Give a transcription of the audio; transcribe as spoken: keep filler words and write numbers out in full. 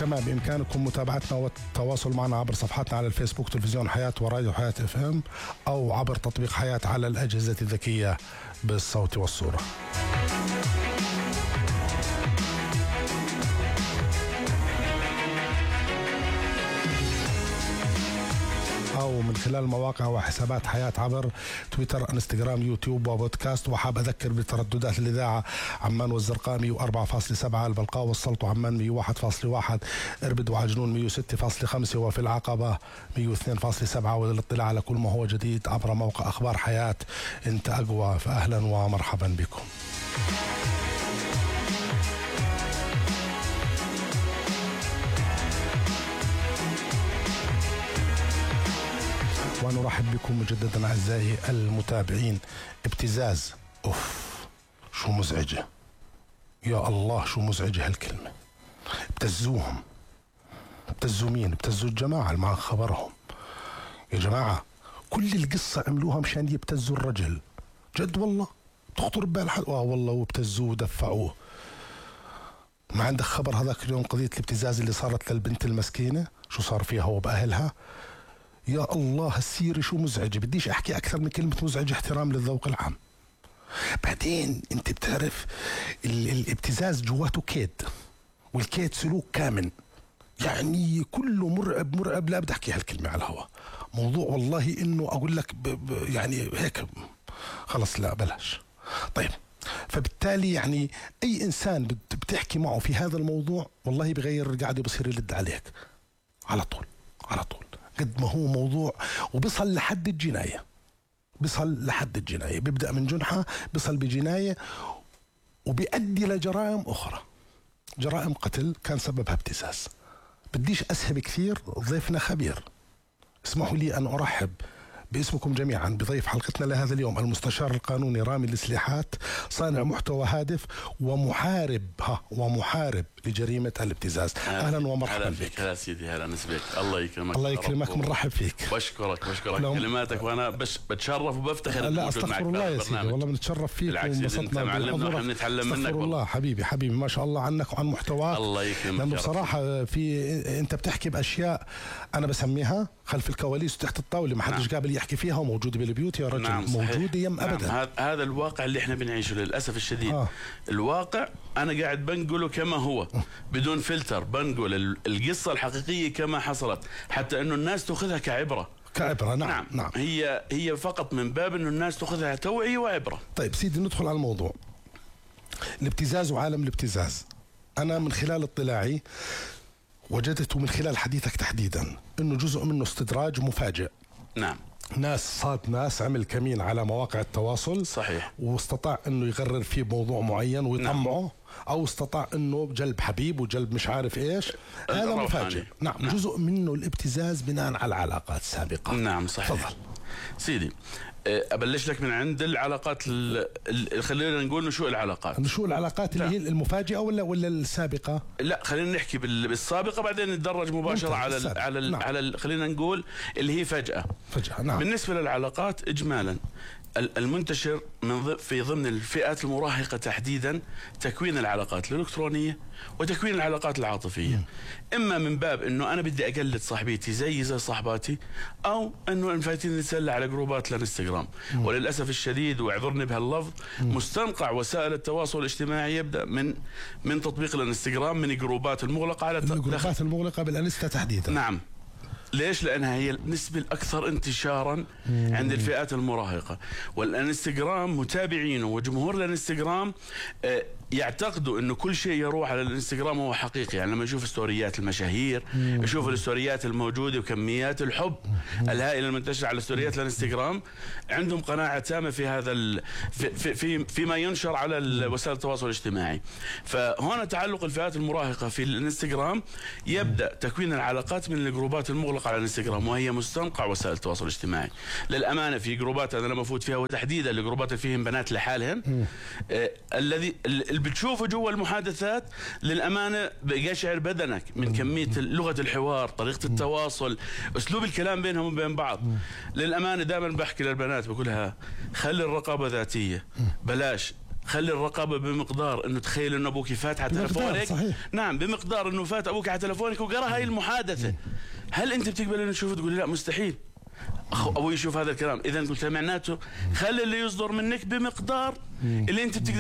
كما بإمكانكم متابعتنا والتواصل معنا عبر صفحاتنا على الفيسبوك تلفزيون حياة وراديو حياة اف ام، أو عبر تطبيق حياة على الأجهزة الذكية بالصوت والصورة. أو من خلال مواقع وحسابات حياة عبر تويتر، انستغرام، يوتيوب وبودكاست. وحاب أذكر بترددات الإذاعة: عمان والزرقاء مية وأربعة فاصلة سبعة، البلقاء والسلط وعمان مية وواحد فاصلة واحد، إربد وعجنون مية وستة فاصلة خمسة، وفي العقبة مية واثنين فاصلة سبعة. وللاطلاع على كل ما هو جديد عبر موقع أخبار حياة انت أقوى. فأهلا ومرحبا بكم. ونرحب بكم مجددا أعزائي المتابعين. ابتزاز، أوف شو مزعجة، يا الله شو مزعجة هالكلمة. ابتزوهم. ابتزوا مين؟ ابتزوا الجماعة اللي مع خبرهم. يا جماعة كل القصة عملوها مشان يبتزوا الرجل، جد والله تخطر ببال حد. اه والله وابتزوه ودفعوه. ما عندك خبر هذاك اليوم قضية الابتزاز اللي صارت للبنت المسكينة، شو صار فيها وبأهلها؟ يا الله السيرة شو مزعجة. بديش أحكي أكثر من كلمة مزعجة، احترام للذوق العام. بعدين أنت بتعرف الابتزاز جواته كيد، والكيد سلوك كامن، يعني كله مرعب مرعب. لا بدي أحكي هالكلمة على الهواء، موضوع والله إنه أقول لك ب ب يعني هيك خلص لا بلاش. طيب فبالتالي يعني أي إنسان بتحكي معه في هذا الموضوع والله بغير القعدة، بصير يلد عليك على طول على طول، قد ما هو موضوع. وبصل لحد الجناية، بصل لحد الجناية، بيبدأ من جنحة بصل بجناية، وبيؤدي لجرائم أخرى، جرائم قتل كان سببها ابتزاز. بديش أسهب كثير، ضيفنا خبير. اسمحوا لي أن أرحب باسمكم جميعا بضيف حلقتنا لهذا اليوم، المستشار القانوني رامي السليحات، صانع محتوى هادف ومحارب ها ومحارب لجريمة الابتزاز. أهلا ومرحبا بك. هلا سيدي، هلا نسبك. الله يكرمك. الله يكرمك، بنرحب فيك. بشكرك بشكرك كلماتك، وانا بش بتشرف وبفتخر. لا استغفر الله يا سيدي، والله بنتشرف فيك وانبسطنا معلمنا ونتعلم منك. استغفر الله حبيبي حبيبي، ما شاء الله عنك وعن محتواك. الله يكرمك. لانه بصراحه في انت بتحكي باشياء انا بسميها خلف الكواليس وتحت الطاوله، ما حدش نعم. قابل يحكي فيها، وموجوده بالبيوت يا رجل. نعم موجوده يم نعم. ابدا. هذا هذا الواقع اللي احنا بنعيشه للاسف الشديد. آه. الواقع انا قاعد بنقله كما هو بدون فلتر، بنقول القصه الحقيقيه كما حصلت، حتى انه الناس تاخذها كعبره. كعبره نعم. نعم. نعم هي هي فقط من باب انه الناس تاخذها توعيه وعبره. طيب سيدي ندخل على الموضوع. الابتزاز وعالم الابتزاز، انا من خلال اطلاعي وجدت من خلال حديثك تحديدا انه جزء منه استدراج مفاجئ. نعم. ناس صاد ناس عمل كمين على مواقع التواصل. صحيح. واستطاع انه يغرر فيه بموضوع معين ويطمعه. نعم. او استطاع انه جلب حبيب وجلب مش عارف ايش. هذا مفاجئ. نعم. نعم جزء منه الابتزاز بناء على العلاقات السابقة. نعم صحيح. تفضل سيدي. أبلش لك من عند العلاقات، خلينا نقول نشوء العلاقات. نشوء العلاقات اللي لا. هي المفاجئة ولا ولا السابقة؟ لا خلينا نحكي بالسابقة بعدين نتدرج مباشرة على ال على ال نعم. على ال خلينا نقول اللي هي فجأة. فجأة نعم. بالنسبة للعلاقات إجمالا المنتشر من في ضمن الفئات المراهقة تحديدا تكوين العلاقات الإلكترونية وتكوين العلاقات العاطفية. م. إما من باب إنه أنا بدي أقلد صاحبتي زي زي صاحباتي، أو إنه انفايتين نتسلى على جروبات الانستغرام. م. وللأسف الشديد واعذرني بهاللفظ، م. مستنقع وسائل التواصل الاجتماعي يبدأ من من تطبيق الانستغرام، من جروبات المغلقة على الجروبات المغلقة بالانستا تحديدا. نعم. ليش؟ لأنها هي النسبة الأكثر انتشارا مم. عند الفئات المراهقة. والانستغرام متابعينه وجمهور الانستغرام آه يعتقدوا انه كل شيء يروح على الانستغرام هو حقيقي. يعني لما يشوف ستوريات المشاهير، مم. يشوف الستوريات الموجودة وكميات الحب مم. الهائلة المنتشرة على ستوريات الانستغرام، عندهم قناعة تامة في هذا ال... في في في فيما ينشر على وسائل التواصل الاجتماعي. فهنا تعلق الفئات المراهقة في الانستغرام يبدأ تكوين العلاقات من الجروبات المغلقة على الانستغرام، وهي مستنقع وسائل التواصل الاجتماعي. للأمانة في جروبات أنا لما أفوت فيها، وتحديدا الجروبات اللي فيهم بنات لحالهم، آه الذي اللي بتشوفه جوا المحادثات للأمانة بيقشعر بدنك من كمية لغة الحوار، طريقة التواصل، أسلوب الكلام بينهم وبين بعض. للأمانة دائما بحكي للبنات بقولها خلي الرقابة ذاتية، بلاش خلي الرقابه بمقدار انه تخيل انه ابوك فات على تلفونك. صحيح. نعم، بمقدار انه فات ابوك على تلفونك وقرا هاي المحادثه. هل انت بتقبل انه تشوف تقول لا مستحيل اخو ابوي يشوف هذا الكلام؟ اذا قلت معناته خلي اللي يصدر منك بمقدار اللي انت بتقدر